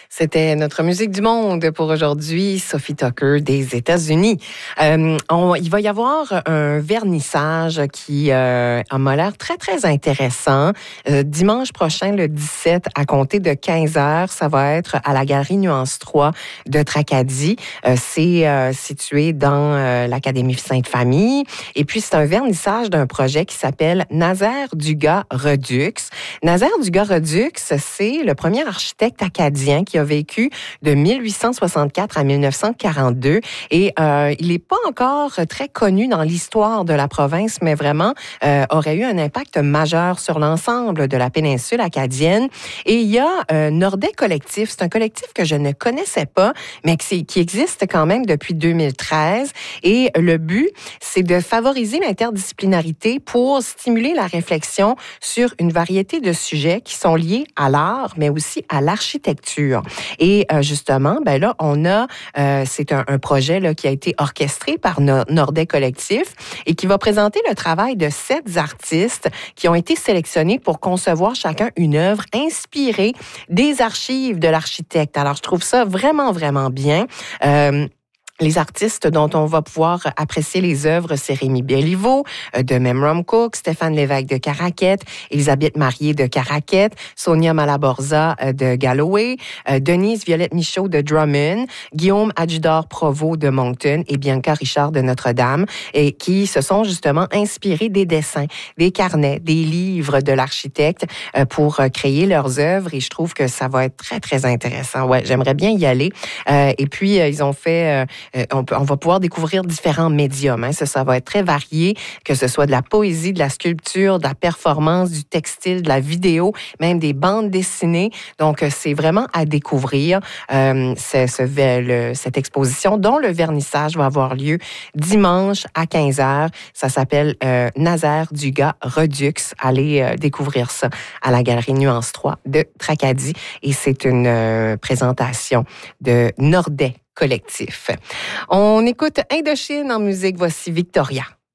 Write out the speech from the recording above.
C'était notre musique du monde pour aujourd'hui, Sophie Tucker des États-Unis. Il va y avoir un vernissage qui m'a l'air très, très intéressant. Dimanche prochain, le 17, à compter de 15 heures, ça va être à la Galerie Nuance 3 de Tracadie. C'est situé dans l'Académie Sainte-Famille. Et puis, c'est un vernissage d'un projet qui s'appelle Nazaire Dugas Redux. Nazaire Dugas Redux, c'est le premier architecte acadien qui a vécu de 1864 à 1942 et il n'est pas encore très connu dans l'histoire de la province, mais vraiment aurait eu un impact majeur sur l'ensemble de la péninsule acadienne. Et il y a Nordais Collectif, c'est un collectif que je ne connaissais pas, mais qui existe quand même depuis 2013. Et le but, c'est de favoriser l'interdisciplinarité pour stimuler la réflexion sur une variété de sujets qui sont liés à l'art, mais aussi à l'architecture. Et justement, ben là, c'est un projet là, qui a été orchestré par Nordais Collectif et qui va présenter le travail de 7 artistes qui ont été sélectionnés pour concevoir chacun une œuvre inspirée des archives de l'architecte. Alors, je trouve ça vraiment, vraiment bien. Les artistes dont on va pouvoir apprécier les œuvres, c'est Rémi Béliveau de Memram Cook, Stéphane Lévesque de Caraquette, Elisabeth Marié de Caraquette, Sonia Malaborza de Galloway, Denise Violette Michaud de Drummond, Guillaume Adjudor-Provost de Moncton et Bianca Richard de Notre-Dame, et qui se sont justement inspirés des dessins, des carnets, des livres de l'architecte pour créer leurs œuvres. Et je trouve que ça va être très, très intéressant. Ouais, j'aimerais bien y aller. Et puis, ils ont fait... on va pouvoir découvrir différents médiums. Hein. Ça va être très varié, que ce soit de la poésie, de la sculpture, de la performance, du textile, de la vidéo, même des bandes dessinées. Donc, c'est vraiment à découvrir cette exposition dont le vernissage va avoir lieu dimanche à 15 heures. Ça s'appelle Nazaire Dugas Redux. Allez découvrir ça à la Galerie Nuance 3 de Tracadie. Et c'est une présentation de Nordais Collectif. On écoute Indochine en musique. Voici Victoria.